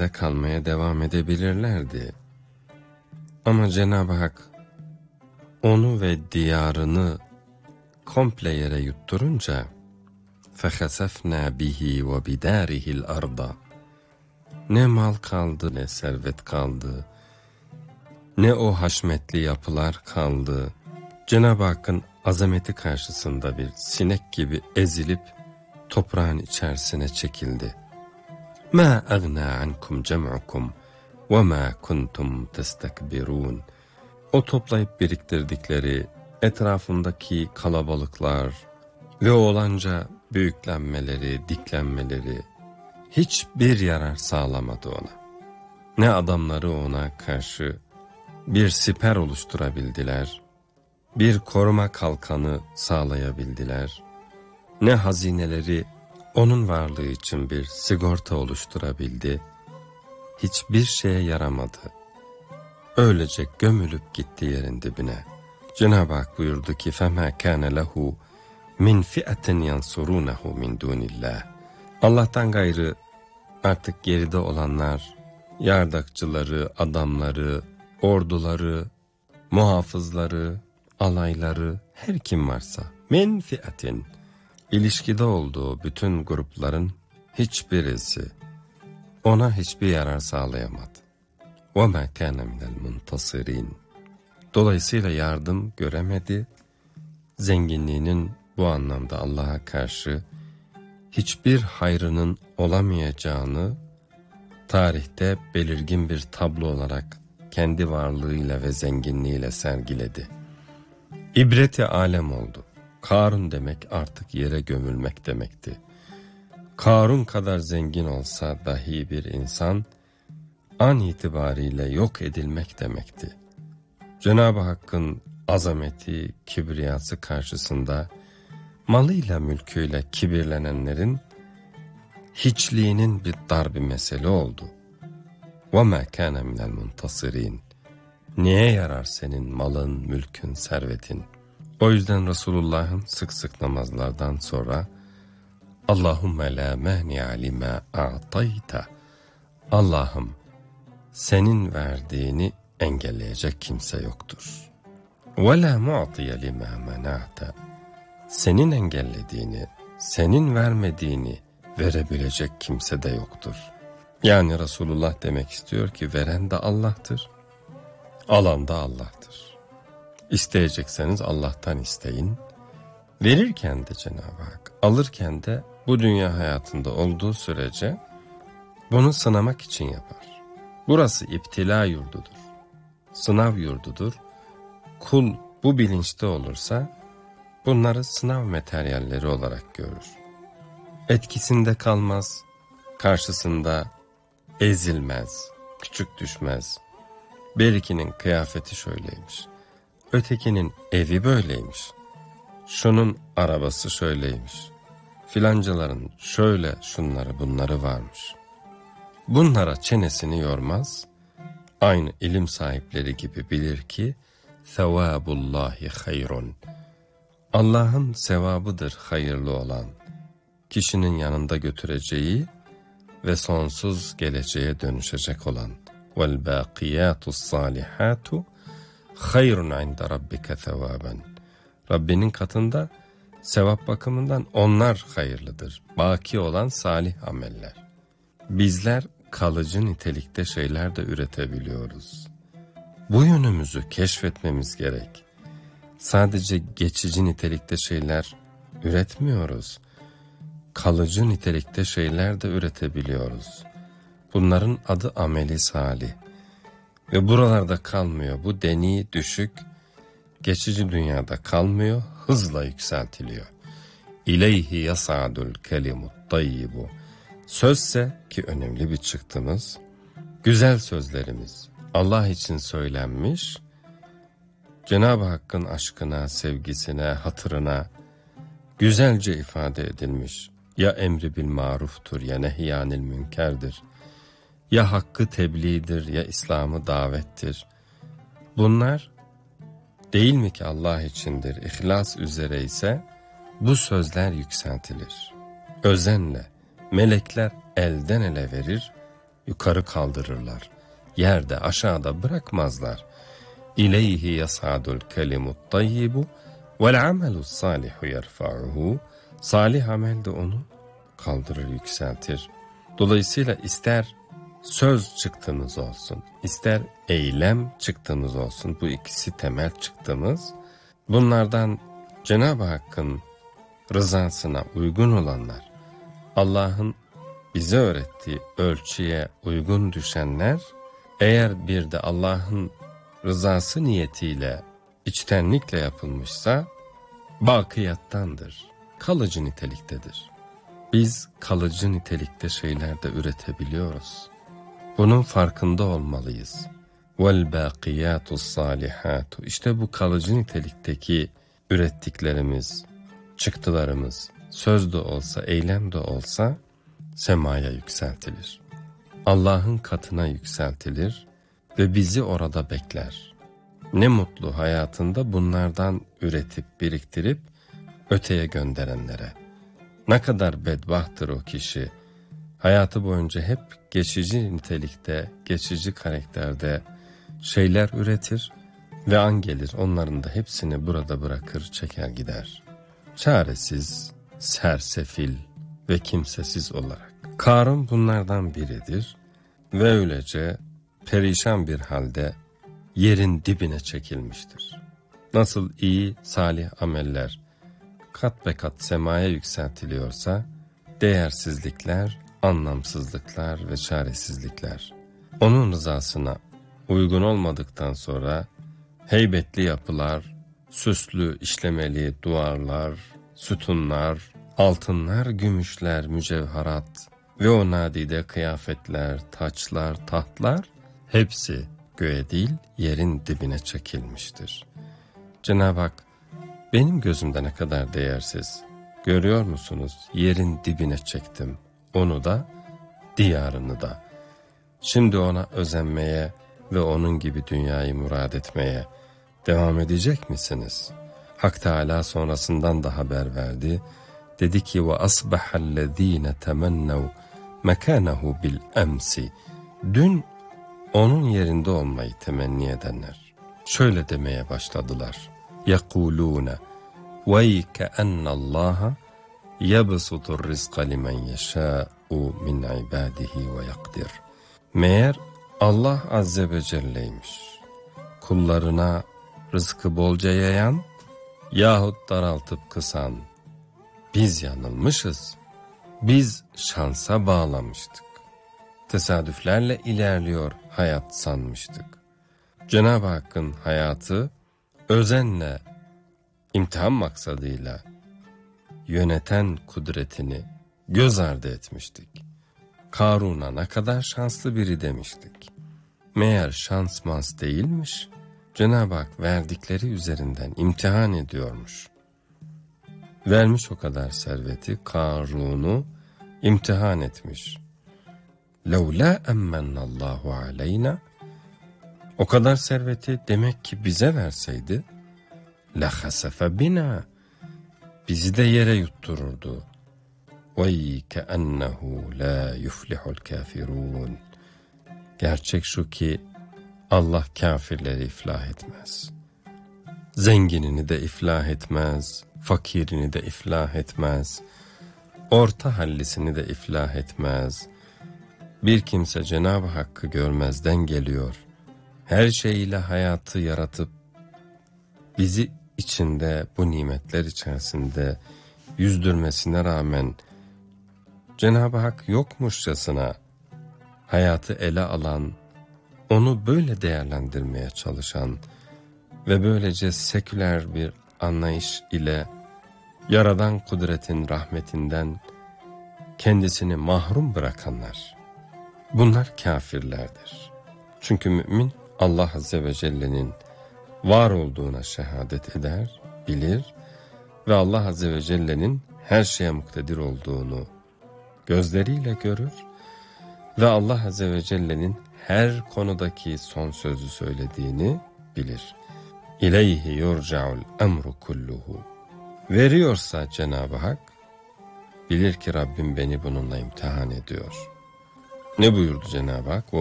içinde kalmaya devam edebilirlerdi. Ama Cenab-ı Hak onu ve diyarını komple yere yutturunca فَخَسَفْنَا بِهِ وَبِدَارِهِ الْأَرْضَ ne mal kaldı, ne servet kaldı, ne o haşmetli yapılar kaldı. Cenab-ı Hakk'ın azameti karşısında bir sinek gibi ezilip toprağın içerisine çekildi. مَا أَغْنَى عَنْكُمْ جَمْعُكُمْ وَمَا كُنْتُمْ تَسْتَكْبِرُونَ O toplayıp biriktirdikleri etrafındaki kalabalıklar ve olanca büyüklenmeleri, diklenmeleri hiçbir yarar sağlamadı ona. Ne adamları ona karşı bir siper oluşturabildiler, bir koruma kalkanı sağlayabildiler, ne hazineleri onun varlığı için bir sigorta oluşturabildi, hiçbir şeye yaramadı. Öylece gömülüp gitti yerin dibine. Cenab-ı Hak buyurdu ki فَمَا كَانَ لَهُ مِنْ فِئَةٍ يَنْصُرُونَهُ مِنْ دُونِ اللّٰهِ Allah'tan gayrı artık geride olanlar, yardakçıları, adamları, orduları, muhafızları, alayları, her kim varsa min fi'atin, ilişkide olduğu bütün grupların hiçbirisi ona hiçbir yarar sağlayamadı. وَمَا كَانَ مِنَ الْمُنْتَصِرِينَ Dolayısıyla yardım göremedi. Zenginliğinin bu anlamda Allah'a karşı hiçbir hayrının olamayacağını tarihte belirgin bir tablo olarak kendi varlığıyla ve zenginliğiyle sergiledi. İbreti alem oldu. Karun demek artık yere gömülmek demekti. Karun kadar zengin olsa dahi bir insan an itibariyle yok edilmek demekti. Cenab-ı Hakk'ın azameti, kibriyası karşısında malıyla mülküyle kibirlenenlerin hiçliğinin bir dar bir mesele oldu. وَمَا كَانَ مِنَ الْمُنْتَصِرِينَ Neye yarar senin malın, mülkün, servetin? O yüzden Resulullah'ın sık sık namazlardan sonra Allahümme la mani'a lima a'tayta Allah'ım senin verdiğini engelleyecek kimse yoktur. Ve la mu'tiye lima mena'ta senin engellediğini, senin vermediğini verebilecek kimse de yoktur. Yani Resulullah demek istiyor ki veren de Allah'tır, alan da Allah'tır. İsteyecekseniz Allah'tan isteyin, verirken de Cenab-ı Hak, alırken de bu dünya hayatında olduğu sürece bunu sınamak için yapar. Burası iptila yurdudur, sınav yurdudur. Kul bu bilinçte olursa bunları sınav materyalleri olarak görür. Etkisinde kalmaz, karşısında ezilmez, küçük düşmez. Berikinin kıyafeti şöyleymiş, ötekinin evi böyleymiş, şunun arabası şöyleymiş, filancaların şöyle şunları bunları varmış. Bunlara çenesini yormaz, aynı ilim sahipleri gibi bilir ki sevabullahi hayrun. Allah'ın sevabıdır hayırlı olan, kişinin yanında götüreceği ve sonsuz geleceğe dönüşecek olan. وَالْبَاقِيَاتُ الصَّالِحَاتُ خَيْرٌ عِنْدَ رَبِّكَ ثَوَابًا Rabbinin katında sevap bakımından onlar hayırlıdır. Baki olan salih ameller. Bizler kalıcı nitelikte şeyler de üretebiliyoruz. Bu yönümüzü keşfetmemiz gerek. Sadece geçici nitelikte şeyler üretmiyoruz. Kalıcı nitelikte şeyler de üretebiliyoruz. Bunların adı ameli salih. Ve buralarda kalmıyor. Bu deni düşük, geçici dünyada kalmıyor, hızla yükseltiliyor. İleyhi yasadul kelimut tayyibu. Sözse ki önemli bir çıktımız, güzel sözlerimiz Allah için söylenmiş, Cenab-ı Hakk'ın aşkına, sevgisine, hatırına güzelce ifade edilmiş. Ya emri bil maruftur ya nehyanil münkerdir. Ya hakkı tebliğdir ya İslam'ı davettir. Bunlar değil mi ki Allah içindir, ihlas üzere ise bu sözler yükseltilir. Özenle melekler elden ele verir, yukarı kaldırırlar. Yerde aşağıda bırakmazlar. İleyhi yas'adul kelimut tayyibu vel amelus salihu yerfa'uhu. Salih amel de onu kaldırır, yükseltir. Dolayısıyla ister söz çıktığımız olsun, ister eylem çıktığımız olsun, bu ikisi temel çıktığımız, bunlardan Cenab-ı Hakk'ın rızasına uygun olanlar, Allah'ın bize öğrettiği ölçüye uygun düşenler, eğer bir de Allah'ın rızası niyetiyle, içtenlikle yapılmışsa, bakiyattandır, kalıcı niteliktedir. Biz kalıcı nitelikte şeyler de üretebiliyoruz. Bunun farkında olmalıyız. وَالْبَاقِيَاتُ الصَّالِحَاتُ İşte bu kalıcı nitelikteki ürettiklerimiz, çıktılarımız, söz de olsa, eylem de olsa semaya yükseltilir. Allah'ın katına yükseltilir ve bizi orada bekler. Ne mutlu hayatında bunlardan üretip, biriktirip öteye gönderenlere. Ne kadar bedbahttır o kişi, hayatı boyunca hep geçici nitelikte, geçici karakterde şeyler üretir ve an gelir onların da hepsini burada bırakır, çeker gider. Çaresiz, sersefil ve kimsesiz olarak. Karun bunlardan biridir ve öylece perişan bir halde yerin dibine çekilmiştir. Nasıl iyi, salih ameller kat be kat semaya yükseltiliyorsa, değersizlikler, anlamsızlıklar ve çaresizlikler onun rızasına uygun olmadıktan sonra heybetli yapılar, süslü işlemeli duvarlar, sütunlar, altınlar, gümüşler, mücevherat ve o nadide kıyafetler, taçlar, tahtlar hepsi göğe değil yerin dibine çekilmiştir. Cenab-ı Hak, benim gözümde ne kadar değersiz, görüyor musunuz? Yerin dibine çektim, onu da, diyarını da. Şimdi ona özenmeye ve onun gibi dünyayı murad etmeye devam edecek misiniz? Hak Teâlâ sonrasından da haber verdi. Dedi ki وَأَصْبَحَ الَّذ۪ينَ تَمَنَّوْا مَكَانَهُ بِالْأَمْسِ Dün onun yerinde olmayı temenni edenler şöyle demeye başladılar. يَقُولُونَ وَيْكَأَنَّ اللّٰهَ يَبْسُطُ الرِّزْقَ لِمَنْ يَشَاءُ مِنْ عِبَادِهِ وَيَقْدِرُ Meğer Allah Azze ve Celle'ymiş, kullarına rızkı bolca yayan yahut daraltıp kısan. Biz yanılmışız, biz şansa bağlamıştık. Tesadüflerle ilerliyor hayat sanmıştık. Cenab-ı Hakk'ın hayatı özenle, imtihan maksadıyla yöneten kudretini göz ardı etmiştik. Karun'a ne kadar şanslı biri demiştik. Meğer şans mans değilmiş, Cenab-ı Hak verdikleri üzerinden imtihan ediyormuş. Vermiş o kadar serveti, Karun'u imtihan etmiş. لَوْلَا اَمَّنَّ اللّٰهُ عَلَيْنَا O kadar serveti demek ki bize verseydi, لَخَسَفَ بِنَا Bizi de yere yuttururdu. وَيْكَأَنَّهُ لَا يُفْلِحُ الْكَافِرُونَ Gerçek şu ki Allah kafirleri iflah etmez. Zenginini de iflah etmez, fakirini de iflah etmez, orta hallisini de iflah etmez. Bir kimse Cenab-ı Hakk'ı görmezden geliyor. Her şeyiyle hayatı yaratıp bizi içinde, bu nimetler içerisinde yüzdürmesine rağmen Cenab-ı Hak yokmuşçasına hayatı ele alan, onu böyle değerlendirmeye çalışan ve böylece seküler bir anlayış ile Yaradan kudretin rahmetinden kendisini mahrum bırakanlar, bunlar kafirlerdir. Çünkü mümin Allah Azze ve Celle'nin var olduğuna şehadet eder, bilir ve Allah Azze ve Celle'nin her şeye muktedir olduğunu gözleriyle görür ve Allah Azze ve Celle'nin her konudaki son sözü söylediğini bilir. İleyhi yurca'ul emru kulluhu. Veriyorsa Cenab-ı Hak, bilir ki Rabbim beni bununla imtihan ediyor. Ne buyurdu Cenab-ı Hak?